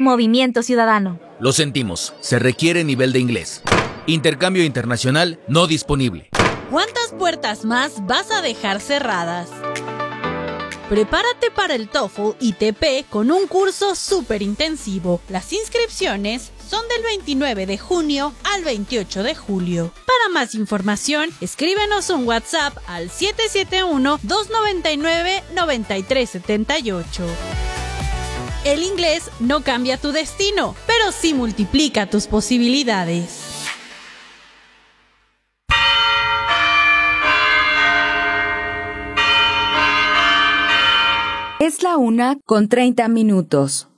Movimiento Ciudadano. Lo sentimos, se requiere nivel de inglés. Intercambio internacional no disponible. ¿Cuántas puertas más vas a dejar cerradas? Prepárate para el TOEFL ITP con un curso súper intensivo. Las inscripciones son del 29 de junio al 28 de julio. Para más información, escríbenos un WhatsApp al 771-299-9378. El inglés no cambia tu destino, pero sí multiplica tus posibilidades. Es la 1:30 p.m.